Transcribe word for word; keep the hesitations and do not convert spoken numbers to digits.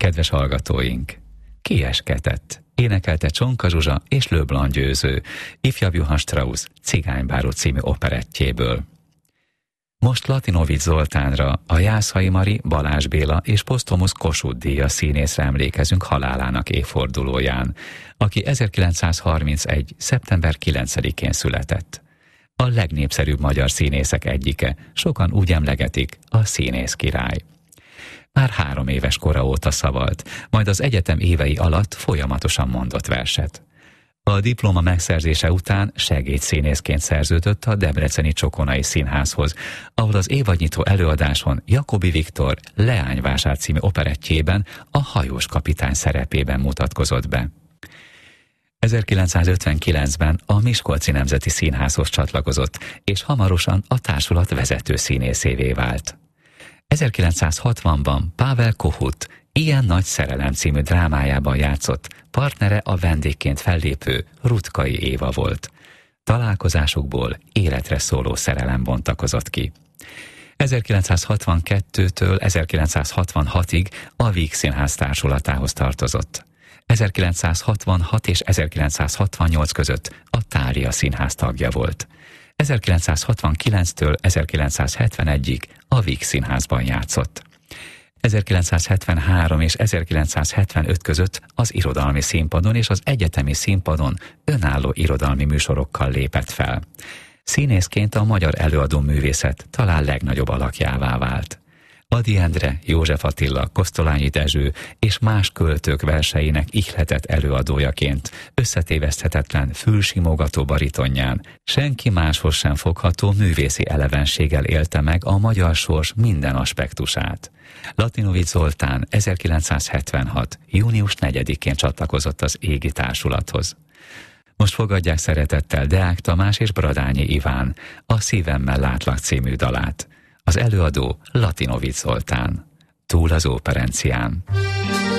Kedves hallgatóink! Kieskedett, énekelte Csonka Zsuzsa és Leblanc Győző, ifjabb Johann Strauss Cigánybáró című operettjéből. Most Latinovics Zoltánra, a Jászai Mari, Balázs Béla és posztumusz Kossuth-díjas színészre emlékezünk halálának évfordulóján, aki ezerkilencszázharmincegy. szeptember kilencedikén született. A legnépszerűbb magyar színészek egyike, sokan úgy emlegetik, a színész király. Már három éves kora óta szavalt, majd az egyetem évei alatt folyamatosan mondott verset. A diploma megszerzése után segédszínészként szerződött a Debreceni Csokonai Színházhoz, ahol az évadnyitó előadáson Jacobi Viktor Leányvásár című operettjében a hajós kapitány szerepében mutatkozott be. ezerkilencszázötvenkilencben a Miskolci Nemzeti Színházhoz csatlakozott, és hamarosan a társulat vezető színészévé vált. ezerkilencszázhatvanban Pável Kohut Ilyen nagy szerelem című drámájában játszott, partnere a vendégként fellépő Rutkai Éva volt. Találkozásukból életre szóló szerelem bontakozott ki. ezerkilencszázhatvankettőtől ezerkilencszázhatvanhatig a Víg Színház társulatához tartozott. ezerkilencszázhatvanhat és ezerkilencszázhatvannyolc között a Thália Színház tagja volt. ezerkilencszázhatvankilenctől ezerkilencszázhetvenegyig a Víg Színházban játszott. ezerkilencszázhetvenhárom és ezerkilencszázhetvenöt között az irodalmi színpadon és az egyetemi színpadon önálló irodalmi műsorokkal lépett fel. Színészként a magyar előadó művészet talán legnagyobb alakjává vált. Ady Endre, József Attila, Kosztolányi Dezső és más költők verseinek ihletett előadójaként összetéveszthetetlen fülsimogató baritonján senki máshoz sem fogható művészi elevenséggel élte meg a magyar sors minden aspektusát. Latinovics Zoltán ezerkilencszázhetvenhat. június negyedikén csatlakozott az égi társulathoz. Most fogadják szeretettel Deák Tamás és Bradányi Iván a Szívemmel látlak című dalát. Az előadó Latinovics Zoltán. Túl az óperencián.